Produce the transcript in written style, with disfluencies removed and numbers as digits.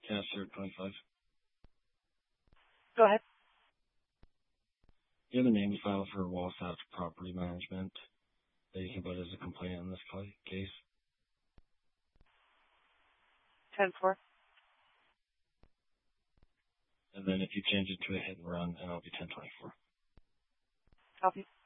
Caster 25. Go ahead. You have a name file for Wasatch Property Management that you can put as a complaint in this case. 10-4. And then if you change it to a hit and run, and it'll be 1024. Copy.